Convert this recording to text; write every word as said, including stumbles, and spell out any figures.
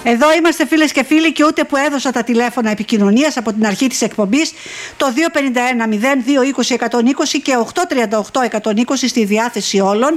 Εδώ είμαστε φίλες και φίλοι και ούτε που έδωσα τα τηλέφωνα επικοινωνίας από την αρχή της εκπομπής, το δύο πενήντα ένα μηδέν δύο είκοσι εκατόν είκοσι και οκτώ τριάντα οκτώ εκατόν είκοσι στη διάθεση όλων.